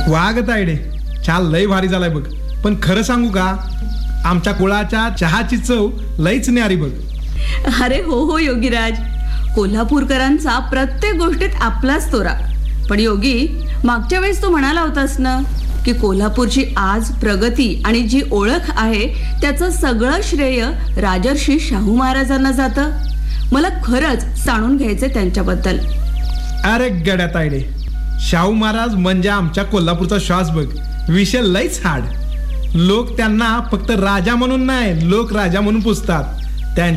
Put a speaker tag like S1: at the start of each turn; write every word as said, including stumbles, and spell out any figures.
S1: वाग तायडे, चहा लय भारी झालाय बघ. पण खरं सांगू का, आमच्या कुळाच्या चहाची चव लयच न्यारी बघ.
S2: अरे हो हो योगीराज, कोल्हापूरकरांचा प्रत्येक गोष्टीत आपलाच तोरा. पण योगी, मागच्या वेळेस तू म्हणाला होतास ना की कोल्हापूरची आज प्रगती आणि जी ओळख आहे त्याचं सगळं श्रेय राजर्षी शाहू महाराजांना जातं. मला खरंच जाणून घ्यायचे त्यांच्याबद्दल.
S1: अरे गड्या तायडे, शाहू महाराज म्हणजे आमच्या कोल्हापूरचा श्वास बघ. विषय लयच हाड. लोक त्यांना फक्त राजा म्हणून नाही, लोक राजा म्हणून पुजतात.